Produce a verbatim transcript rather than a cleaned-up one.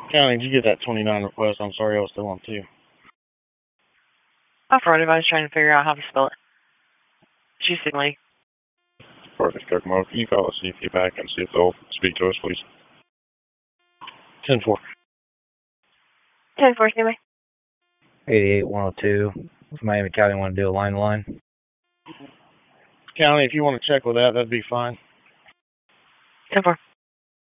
County, did you get that twenty-nine request? I'm sorry, I was still on two. Affirmative, I was trying to figure out how to spell it. She's signaling. Perfect, Kokomo. Can you call the C P back and see if they'll speak to us, please? ten four. ten four, anyway. eighty-eight one oh two. Miami County want to do a line to line? County, if you want to check with that, that'd be fine. ten four.